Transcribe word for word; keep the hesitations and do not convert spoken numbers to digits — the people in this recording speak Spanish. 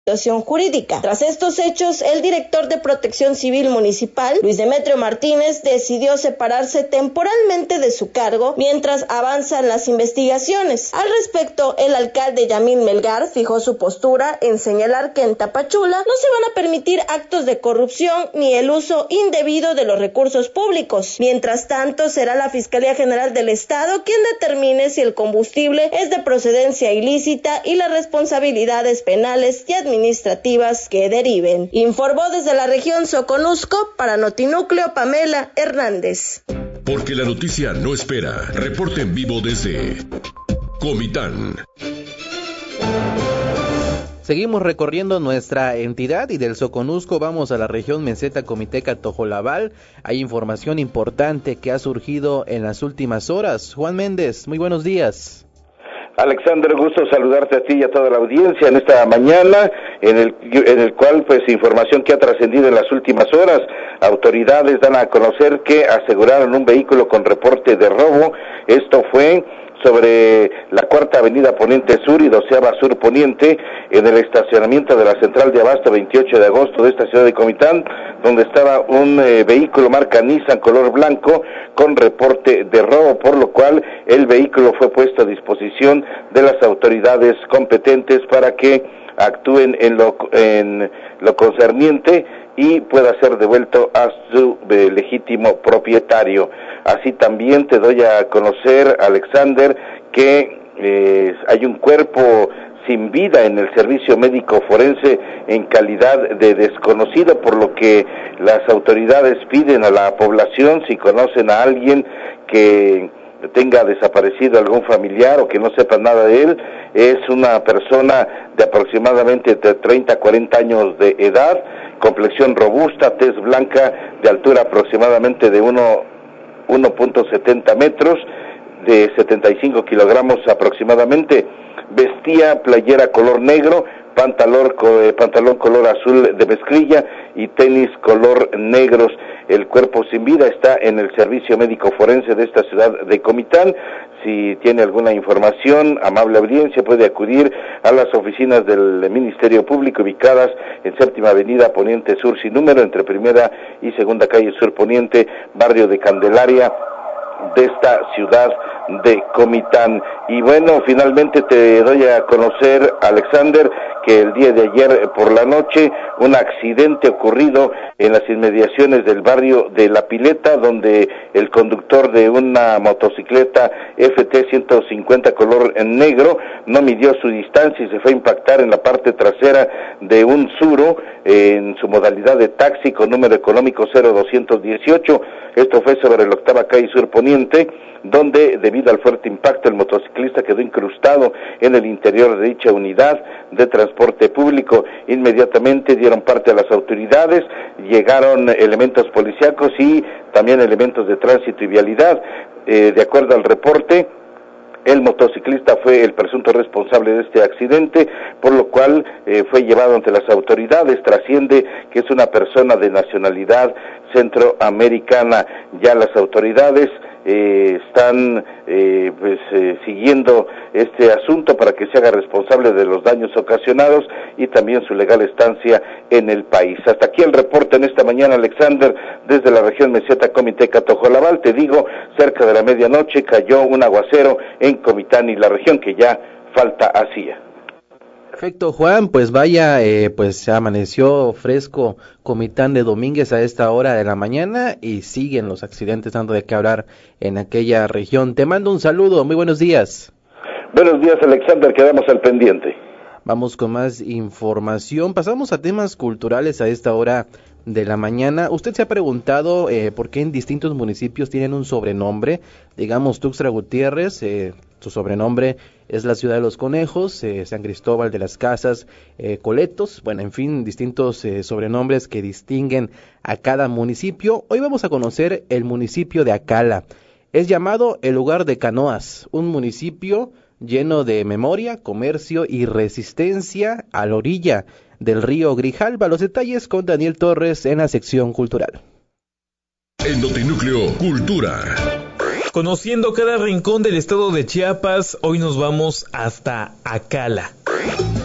situación jurídica. Tras estos hechos, el director de Protección Civil Municipal, Luis Demetrio Martínez, decidió separarse temporalmente de su cargo mientras avanzan las investigaciones. Al respecto, el alcalde Yamil Melgar fijó su postura en señalar que en Tapachula no se van a permitir actos de corrupción ni el uso indebido de los recursos públicos. Mientras tanto, será la Fiscalía General del Estado quien determine si el combustible es de procedencia ilícita y las responsabilidades penales y administrativas administrativas que deriven. Informó desde la región Soconusco para Notinúcleo Pamela Hernández. Porque la noticia no espera. Reporte en vivo desde Comitán. Seguimos recorriendo nuestra entidad y del Soconusco vamos a la región Meseta Comiteca Tojolabal. Hay información importante que ha surgido en las últimas horas. Juan Méndez, muy buenos días. Alexander, gusto saludarte a ti y a toda la audiencia en esta mañana, en el, en el cual, pues, información que ha trascendido en las últimas horas. Autoridades dan a conocer que aseguraron un vehículo con reporte de robo. Esto fue sobre la Cuarta Avenida Poniente Sur y Doceava Sur Poniente, en el estacionamiento de la Central de Abasto veintiocho de agosto de esta ciudad de Comitán, donde estaba un eh, vehículo marca Nissan color blanco con reporte de robo, por lo cual el vehículo fue puesto a disposición de las autoridades competentes para que actúen en lo, en lo concerniente y pueda ser devuelto a su eh, legítimo propietario. Así también te doy a conocer, Alexander, que eh, hay un cuerpo sin vida en el servicio médico forense en calidad de desconocido, por lo que las autoridades piden a la población, si conocen a alguien que tenga desaparecido algún familiar o que no sepa nada de él, es una persona de aproximadamente de treinta a cuarenta años de edad, complexión robusta, tez blanca, de altura aproximadamente de uno punto setenta metros, de setenta y cinco kilogramos aproximadamente, vestía playera color negro, pantalón, eh, pantalón color azul de mezclilla y tenis color negros. El cuerpo sin vida está en el servicio médico forense de esta ciudad de Comitán. Si tiene alguna información, amable audiencia, puede acudir a las oficinas del Ministerio Público ubicadas en Séptima Avenida Poniente Sur sin número, entre Primera y Segunda Calle Sur Poniente, barrio de Candelaria de esta ciudad de Comitán. Y bueno, finalmente te doy a conocer, Alexander, que el día de ayer por la noche un accidente ocurrido en las inmediaciones del barrio de La Pileta, donde el conductor de una motocicleta F T ciento cincuenta color negro no midió su distancia y se fue a impactar en la parte trasera de un Suro en su modalidad de taxi con número económico cero doscientos dieciocho. Esto fue sobre la octava calle Sur Poniente, donde debido al fuerte impacto el motociclista quedó incrustado en el interior de dicha unidad de transporte público. Inmediatamente dieron parte a las autoridades, llegaron elementos policíacos y también elementos de tránsito y vialidad. Eh, de acuerdo al reporte, el motociclista fue el presunto responsable de este accidente, por lo cual eh, fue llevado ante las autoridades. Trasciende que es una persona de nacionalidad centroamericana. Ya las autoridades eh, están eh, pues eh, siguiendo este asunto para que se haga responsable de los daños ocasionados y también su legal estancia en el país. Hasta aquí el reporte en esta mañana, Alexander, desde la región Meseta Comiteca Tojolabal. Te digo, cerca de la medianoche cayó un aguacero en Comitán y la región, que ya falta hacía. Perfecto, Juan, pues vaya, eh, pues amaneció fresco Comitán de Domínguez a esta hora de la mañana y siguen los accidentes dando de qué hablar en aquella región. Te mando un saludo, muy buenos días. Buenos días, Alexander, quedamos al pendiente. Vamos con más información, pasamos a temas culturales a esta hora de la mañana. Usted se ha preguntado eh, por qué en distintos municipios tienen un sobrenombre. Digamos, Tuxtla Gutiérrez, eh, su sobrenombre es la Ciudad de los Conejos, eh, San Cristóbal de las Casas, eh, Coletos, bueno, en fin, distintos eh, sobrenombres que distinguen a cada municipio. Hoy vamos a conocer el municipio de Acala. Es llamado el lugar de canoas, un municipio lleno de memoria, comercio y resistencia a la orilla del río Grijalba. Los detalles con Daniel Torres en la sección cultural. En Notinúcleo Cultura. Conociendo cada rincón del estado de Chiapas, hoy nos vamos hasta Acala.